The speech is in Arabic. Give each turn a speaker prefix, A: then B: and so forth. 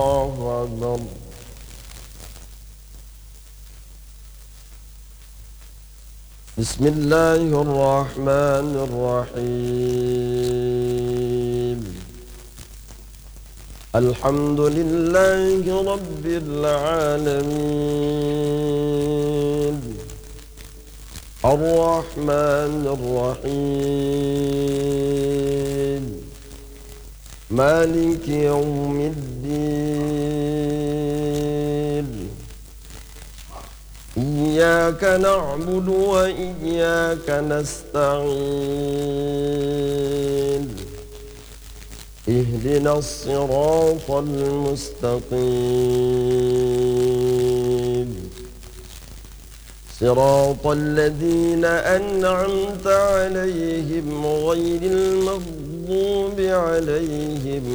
A: الله أكبر. بسم الله الرحمن الرحيم. الحمد لله رب العالمين، الرحمن الرحيم، مالك يوم الدين. إياك نعبد وإياك نستعين. اهدنا الصراط المستقيم، صراط الذين أنعمت عليهم غير المغضوب عليهم